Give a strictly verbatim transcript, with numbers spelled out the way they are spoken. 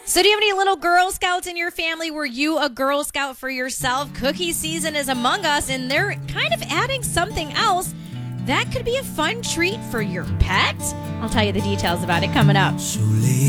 So do you have any little Girl Scouts in your family? Were you a Girl Scout for yourself? Cookie season is among us, and they're kind of adding something else that could be a fun treat for your pet. I'll tell you the details about it coming up.